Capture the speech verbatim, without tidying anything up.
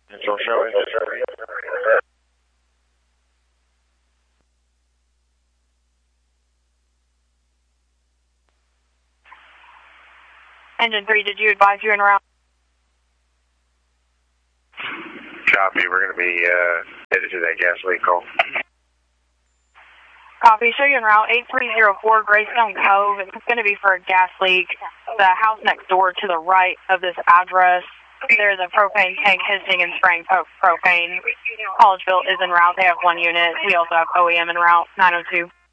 Control showing. Engine three, did you advise you're en route? Copy, we're going to be uh, headed to that gas leak call. Copy, show you en route, eight three zero four Greystone Cove. It's going to be for a gas leak. The house next door to the right of this address, there's a propane tank hissing and spraying propane. Collegeville is en route. They have one unit. We also have O E M en route, nine oh two.